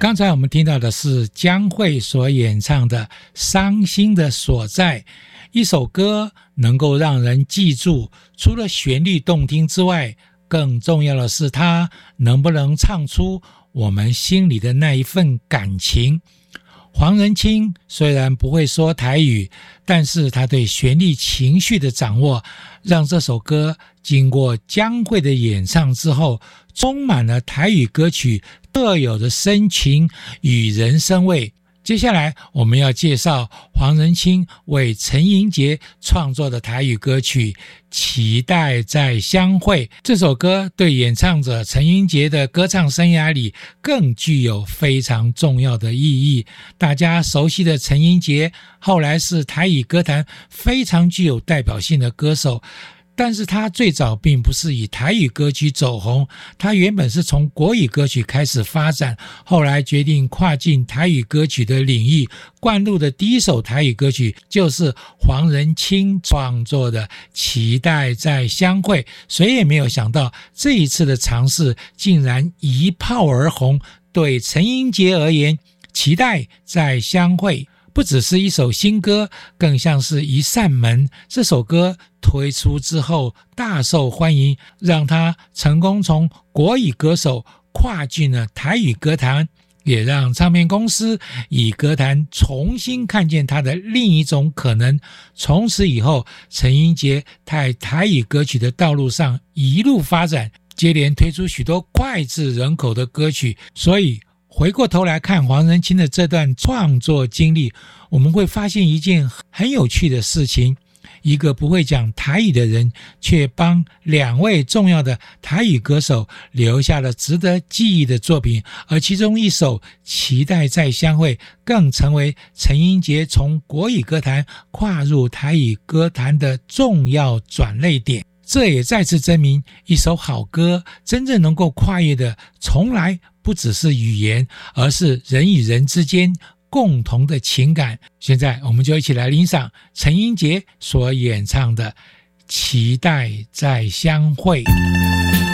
刚才我们听到的是江蕙所演唱的《伤心的所在》，一首歌能够让人记住，除了旋律动听之外，更重要的是它能不能唱出我们心里的那一份感情。黄仁清虽然不会说台语，但是他对旋律情绪的掌握，让这首歌经过江蕙的演唱之后，充满了台语歌曲特有的深情与人生味。接下来我们要介绍黄仁清为陈英杰创作的台语歌曲《期待再相会》。这首歌对演唱者陈英杰的歌唱生涯里更具有非常重要的意义。大家熟悉的陈英杰后来是台语歌坛非常具有代表性的歌手，但是他最早并不是以台语歌曲走红，他原本是从国语歌曲开始发展，后来决定跨进台语歌曲的领域，灌入的第一首台语歌曲就是黄仁清创作的《期待再相会》。谁也没有想到这一次的尝试竟然一炮而红，对陈英杰而言，《期待再相会》不只是一首新歌，更像是一扇门。这首歌推出之后大受欢迎，让他成功从国语歌手跨进了台语歌坛，也让唱片公司以歌坛重新看见他的另一种可能。从此以后，陈英杰在台语歌曲的道路上一路发展，接连推出许多脍炙人口的歌曲。所以回过头来看黄仁清的这段创作经历，我们会发现一件很有趣的事情，一个不会讲台语的人，却帮两位重要的台语歌手留下了值得记忆的作品，而其中一首《期待再相会》更成为陈英杰从国语歌坛跨入台语歌坛的重要转捩点。这也再次证明，一首好歌真正能够跨越的，从来不只是语言，而是人与人之间共同的情感。现在我们就一起来聆赏陈英杰所演唱的《期待再相会》。